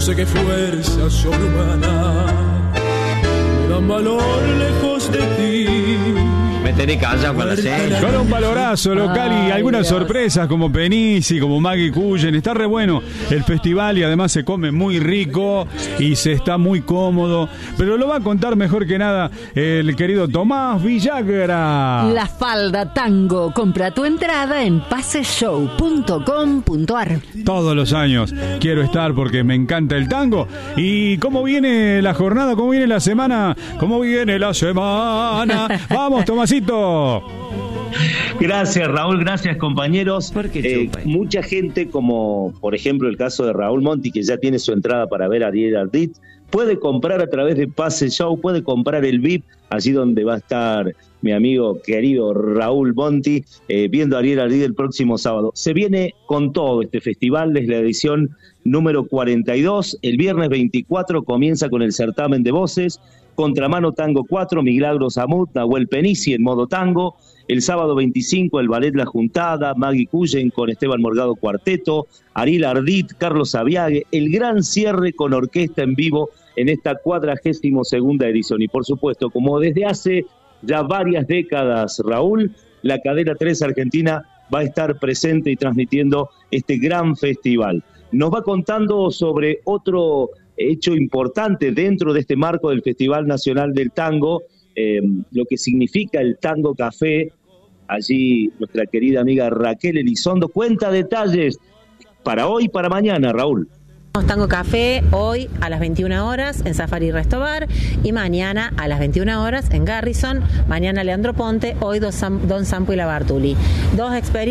sé qué fuerza sobrehumana me dan valor lejos de ti. Me tenés callado con la seña. Con un valorazo local y algunas sorpresas como Penisi, como Maggie Cullen. Está re bueno el festival y además se come muy rico y se está muy cómodo. Pero lo va a contar mejor que nada el querido Tomás Villagra. La Falda Tango. Compra tu entrada en paseshow.com.ar. Todos los años quiero estar porque me encanta el tango. ¿Y cómo viene la jornada? ¿Cómo viene la semana? ¿Cómo viene la semana? Vamos, Tomasito. Gracias, Raúl, gracias, compañeros. Mucha gente, como por ejemplo el caso de Raúl Monti, que ya tiene su entrada para ver a Ariel Ardit, puede comprar a través de Pase Show, puede comprar el VIP, allí donde va a estar mi amigo querido Raúl Monti, viendo a Ariel Ardit el próximo sábado. Se viene con todo este festival, es la edición número 42, el viernes 24 comienza con el certamen de voces, Contramano Tango 4, Milagros Amut, Nahuel Penisi en modo tango. El sábado 25, el ballet La Juntada, Maggie Cullen con Esteban Morgado Cuarteto, Ariel Ardit, Carlos Aviague, el gran cierre con orquesta en vivo en esta 42ª edición. Y por supuesto, como desde hace ya varias décadas, Raúl, la cadena 3 Argentina va a estar presente y transmitiendo este gran festival. Nos va contando sobre otro hecho importante dentro de este marco del Festival Nacional del Tango, lo que significa el Tango Café. Allí nuestra querida amiga Raquel Elizondo cuenta detalles para hoy y para mañana, Raúl. Tango Café hoy a las 21 horas en Safari Resto Bar y mañana a las 21 horas en Garrison, mañana Leandro Ponte, hoy Don Sampo y la Bartuli. Dos experiencias